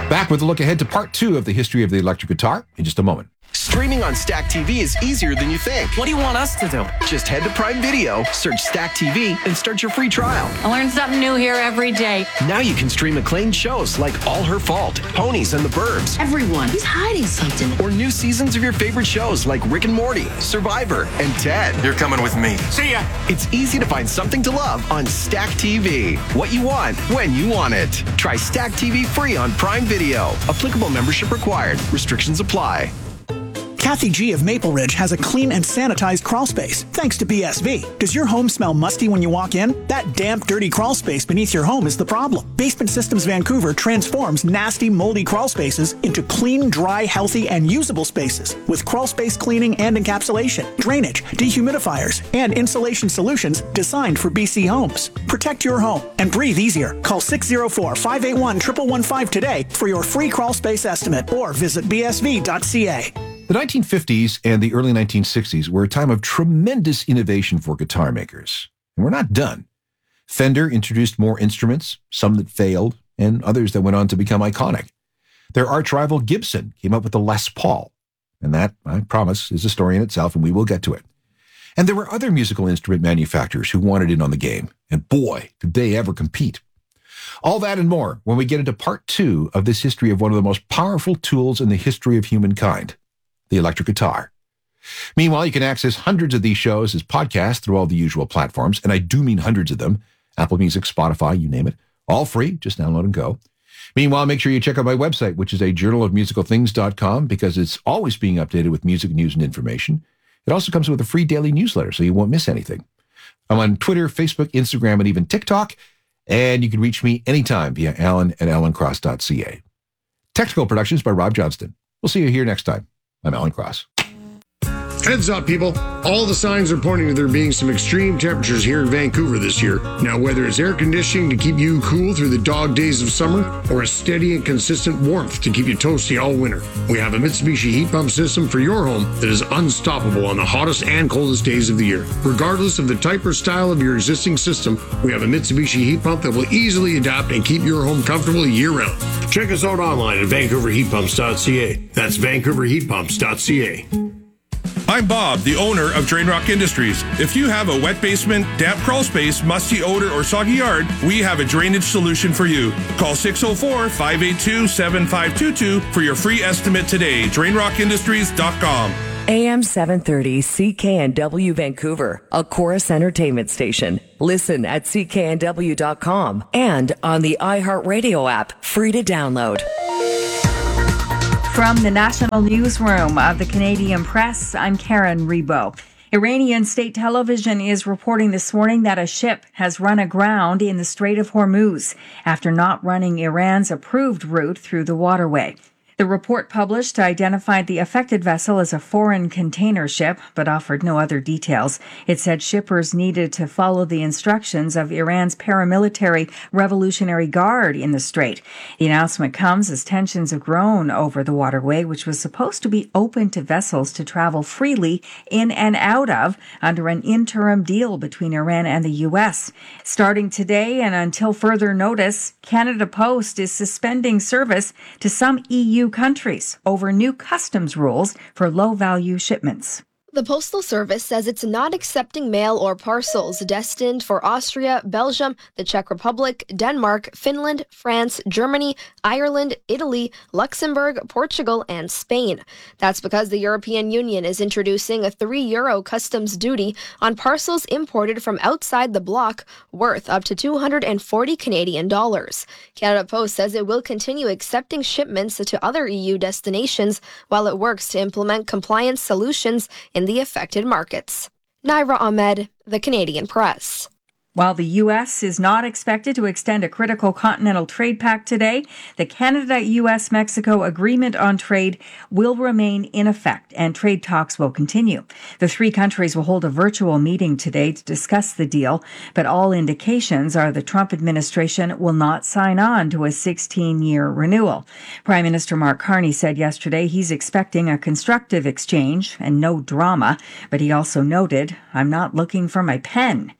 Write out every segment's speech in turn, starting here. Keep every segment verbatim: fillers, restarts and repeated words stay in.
Back with a look ahead to part two of the history of the electric guitar in just a moment. Streaming on Stack T V is easier than you think. What do you want us to do? Just head to Prime Video, search Stack T V, and start your free trial. I learn something new here every day. Now you can stream acclaimed shows like All Her Fault, Ponies and the Burbs. Everyone, he's hiding something. Or new seasons of your favorite shows like Rick and Morty, Survivor, and Ted. You're coming with me. See ya. It's easy to find something to love on Stack T V. What you want, when you want it. Try Stack T V free on Prime Video. Applicable membership required. Restrictions apply. Kathy G of Maple Ridge has a clean and sanitized crawl space, thanks to B S V. Does your home smell musty when you walk in? That damp, dirty crawl space beneath your home is the problem. Basement Systems Vancouver transforms nasty, moldy crawl spaces into clean, dry, healthy, and usable spaces with crawl space cleaning and encapsulation, drainage, dehumidifiers, and insulation solutions designed for B C homes. Protect your home and breathe easier. Call six oh four, five eight one, one one one five today for your free crawl space estimate or visit b s v dot c a. The nineteen fifties and the early nineteen sixties were a time of tremendous innovation for guitar makers. And we're not done. Fender introduced more instruments, some that failed, and others that went on to become iconic. Their arch rival Gibson came up with the Les Paul. And that, I promise, is a story in itself, and we will get to it. And there were other musical instrument manufacturers who wanted in on the game. And boy, did they ever compete. All that and more when we get into part two of this history of one of the most powerful tools in the history of humankind, the electric guitar. Meanwhile, you can access hundreds of these shows as podcasts through all the usual platforms, and I do mean hundreds of them. Apple Music, Spotify, you name it. All free. Just download and go. Meanwhile, make sure you check out my website, which is a journal of musical things dot com, because it's always being updated with music news and information. It also comes with a free daily newsletter, so you won't miss anything. I'm on Twitter, Facebook, Instagram, and even TikTok, and you can reach me anytime via alan at alan cross dot c a. Technical productions by Rob Johnston. We'll see you here next time. I'm Alan Cross. Heads up, people. All the signs are pointing to there being some extreme temperatures here in Vancouver this year. Now, whether it's air conditioning to keep you cool through the dog days of summer or a steady and consistent warmth to keep you toasty all winter, we have a Mitsubishi heat pump system for your home that is unstoppable on the hottest and coldest days of the year. Regardless of the type or style of your existing system, we have a Mitsubishi heat pump that will easily adapt and keep your home comfortable year-round. Check us out online at vancouver heat pumps dot c a. That's vancouver heat pumps dot c a. I'm Bob, the owner of Drain Rock Industries. If you have a wet basement, damp crawl space, musty odor, or soggy yard, we have a drainage solution for you. Call six oh four, five eight two, seven five two two for your free estimate today. drain rock industries dot com. A M seven thirty C K N W Vancouver, a Chorus Entertainment station. Listen at c k n w dot com and on the iHeartRadio app, free to download. From the National Newsroom of the Canadian Press, I'm Karen Rebo. Iranian state television is reporting this morning that a ship has run aground in the Strait of Hormuz after not running Iran's approved route through the waterway. The report published identified the affected vessel as a foreign container ship, but offered no other details. It said shippers needed to follow the instructions of Iran's paramilitary Revolutionary Guard in the strait. The announcement comes as tensions have grown over the waterway, which was supposed to be open to vessels to travel freely in and out of under an interim deal between Iran and the U S. Starting today and until further notice, Canada Post is suspending service to some E U countries over new customs rules for low-value shipments. The Postal Service says it's not accepting mail or parcels destined for Austria, Belgium, the Czech Republic, Denmark, Finland, France, Germany, Ireland, Italy, Luxembourg, Portugal, and Spain. That's because the European Union is introducing a three euro customs duty on parcels imported from outside the bloc worth up to two hundred forty Canadian dollars. Canada Post says it will continue accepting shipments to other E U destinations while it works to implement compliance solutions in the affected markets. Naira Ahmed, The Canadian Press. While the U S is not expected to extend a critical continental trade pact today, the Canada-U S Mexico Agreement on Trade will remain in effect and trade talks will continue. The three countries will hold a virtual meeting today to discuss the deal, but all indications are the Trump administration will not sign on to a sixteen-year renewal. Prime Minister Mark Carney said yesterday he's expecting a constructive exchange and no drama, but he also noted, "I'm not looking for my pen."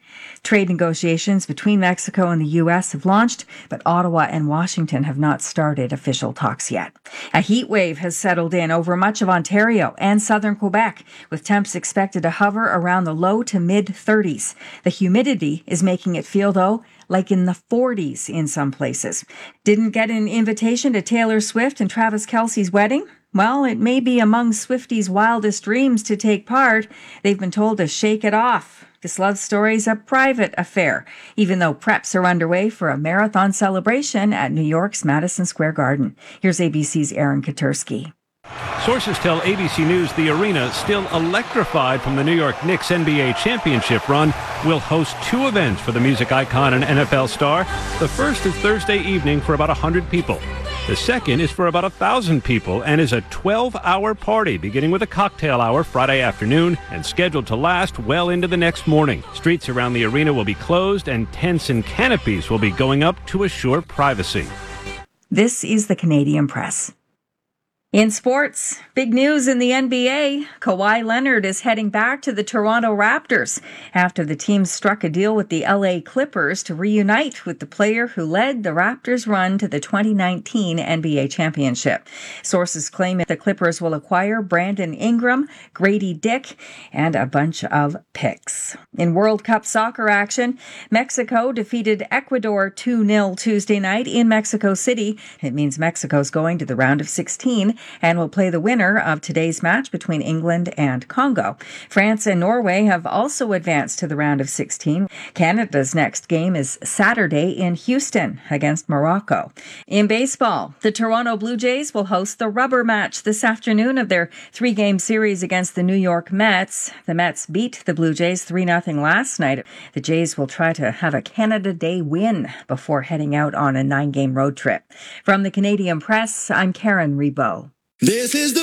Trade negotiations between Mexico and the U S have launched, but Ottawa and Washington have not started official talks yet. A heat wave has settled in over much of Ontario and southern Quebec, with temps expected to hover around the low to mid thirties. The humidity is making it feel, though, like in the forties in some places. Didn't get an invitation to Taylor Swift and Travis Kelce's wedding? Well, it may be among Swifties' wildest dreams to take part. They've been told to shake it off. This love story's a private affair, even though preps are underway for a marathon celebration at New York's Madison Square Garden. Here's A B C's Aaron Katursky. Sources tell A B C News the arena, still electrified from the New York Knicks N B A championship run, will host two events for the music icon and N F L star. The first is Thursday evening for about one hundred people. The second is for about one thousand people and is a twelve-hour party beginning with a cocktail hour Friday afternoon and scheduled to last well into the next morning. Streets around the arena will be closed and tents and canopies will be going up to assure privacy. This is the Canadian Press. In sports, big news in the N B A. Kawhi Leonard is heading back to the Toronto Raptors after the team struck a deal with the L A Clippers to reunite with the player who led the Raptors' run to the twenty nineteen N B A championship. Sources claim that the Clippers will acquire Brandon Ingram, Grady Dick, and a bunch of picks. In World Cup soccer action, Mexico defeated Ecuador two nil Tuesday night in Mexico City. It means Mexico's going to the round of sixteen and will play the winner of today's match between England and Congo. France and Norway have also advanced to the round of sixteen. Canada's next game is Saturday in Houston against Morocco. In baseball, the Toronto Blue Jays will host the rubber match this afternoon of their three-game series against the New York Mets. The Mets beat the Blue Jays three nothing last night. The Jays will try to have a Canada Day win before heading out on a nine-game road trip. From the Canadian Press, I'm Karen Rebo. This is the